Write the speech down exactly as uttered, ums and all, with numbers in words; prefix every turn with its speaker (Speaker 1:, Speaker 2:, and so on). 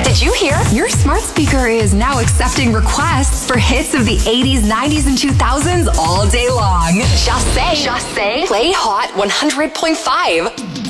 Speaker 1: Did you hear? Your smart speaker is now accepting requests for hits of the eighties, nineties, and two thousands all day long. Just say, just say, play Hot one hundred point five.